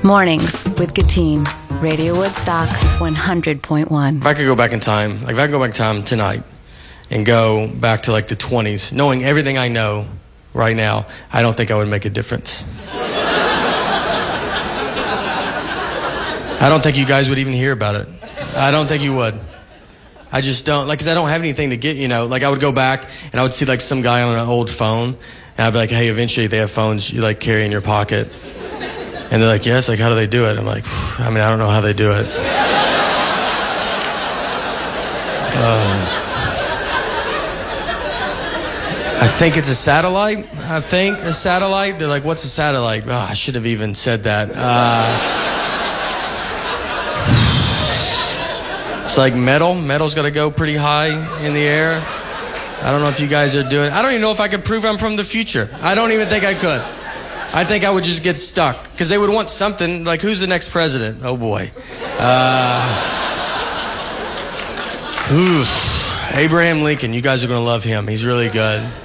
Mornings with Gatim, Radio Woodstock 100.1. If I could go back in time, like if I could go back in time tonight and go back to like the 20s, knowing everything I know right now, I don't think I would make a difference. I don't think you guys would even hear about it. I don't think you would. I just don't, like, because I don't have anything to get, you know. Like, I would go back and I would see like some guy on an old phone, and I'd be like, hey, eventually they have phones you like carry in your pocket. And they're like, yes, like, how do they do it? I'm like, I mean, I don't know how they do it. I think it's a satellite. They're like, what's a satellite? Oh, I should have even said that. It's like metal. Metal's got to go pretty high in the air. I don't know if you guys are doing it. I don't even know if I could prove I'm from the future. I don't even think I could. I think I would just get stuck. Because they would want something, like, who's the next president? Oh, boy. Abraham Lincoln. You guys are going to love him. He's really good.